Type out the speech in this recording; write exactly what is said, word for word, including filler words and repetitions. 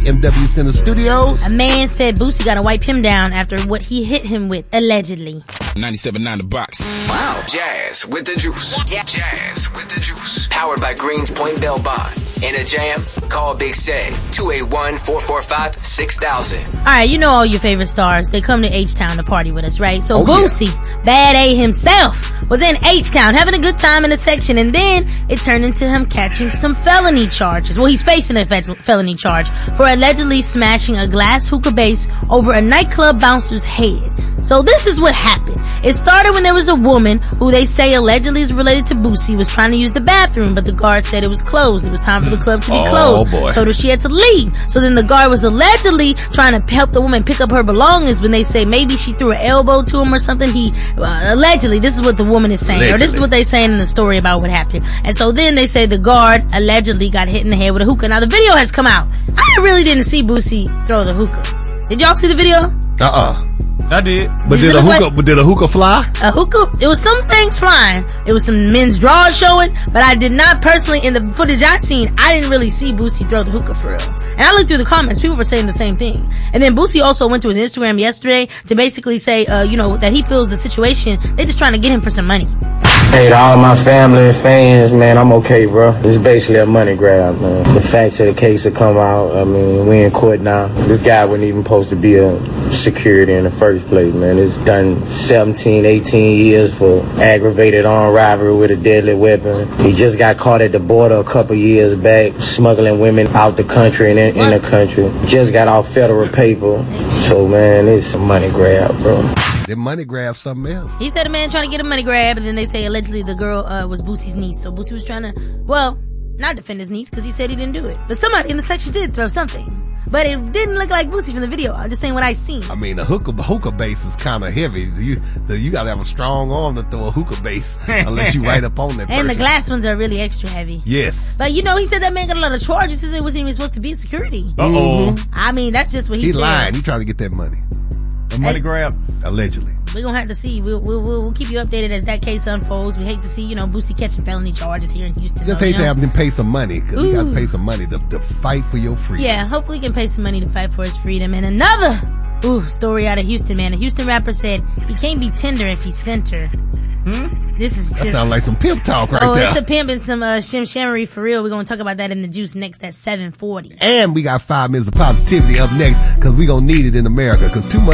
M W Center Studios. A man said Boosie gotta wipe him down after what he hit him with, allegedly. ninety-seven point nine The Box. Wow. Jazz with the juice. Jazz with the juice. Powered by Greens Point Bell Bond. In a jam? Call Big Say. two eight one, four four five, six thousand. Alright, you know all your favorite stars. They come to H-Town to party with us, right? So oh, Boosie, yeah. Bad A himself, was in H-Town having a good time in a section, and then it turned into him catching some felony charges. Well, he's facing a fe- felony charge for allegedly smashing a glass hookah base over a nightclub bouncer's head. So this is what happened. It started when there was a woman who they say allegedly is related to Boosie was trying to use the bathroom, but the guard said it was closed. It was time for the club to be oh, closed. Boy. Told her she had to leave. So then the guard was allegedly trying to help the woman pick up her belongings when they say maybe she threw an elbow to him or something. He, uh, allegedly, this is what the woman is saying, allegedly. Or this is what they're saying in the story about what happened. And so then they say the guard allegedly got hit in the head with a hookah. Now the video has come out. I really didn't see Boosie throw the hookah. Did y'all see the video? Uh-uh. I did. But did, did a hookah, like, but did a hookah fly? A hookah? It was some things flying. It was some men's drawers showing, but I did not personally, in the footage I seen, I didn't really see Boosie throw the hookah for real. And I looked through the comments, people were saying the same thing. And then Boosie also went to his Instagram yesterday to basically say, uh, you know, that he feels the situation, they're just trying to get him for some money. Hey, to all my family and fans, man, I'm okay, bro. It's basically a money grab, man. The facts of the case have come out. I mean, we in court now. This guy wasn't even supposed to be a security in the first place, man. It's done seventeen, eighteen years for aggravated armed robbery with a deadly weapon. He just got caught at the border a couple years back, smuggling women out the country and in, in the country. Just got off federal paper. So, man, it's a money grab, bro. That money grab something else. He said a man trying to get a money grab, and then they say allegedly the girl uh, was Boosie's niece. So Boosie was trying to, well, not defend his niece because he said he didn't do it. But somebody in the section did throw something. But it didn't look like Boosie from the video. I'm just saying what I seen. I mean, the hookah, hookah base is kind of heavy. You the, you got to have a strong arm to throw a hookah base unless you right up on that person. And the glass ones are really extra heavy. Yes. But you know, he said that man got a lot of charges because it wasn't even supposed to be security. Uh-oh. Mm-hmm. I mean, that's just what he, he said. He lying. He trying to get that money. A money grab? Allegedly. We're gonna have to see. We'll, we'll, we'll keep you updated as that case unfolds. We hate to see, you know, Boosie catching felony charges here in Houston. Just though, hate you know? to have them pay some money, because you got to pay some money to, to fight for your freedom. Yeah, hopefully he can pay some money to fight for his freedom. And another, ooh, story out of Houston, man. A Houston rapper said he can't be tender if he's center. Hmm? This is just... That sounds like some pimp talk right oh, there. Oh, it's a pimp and some uh, shim shammery for real. We're going to talk about that in the juice next at seven forty. And we got five minutes of positivity up next, because we going to need it in America, because too much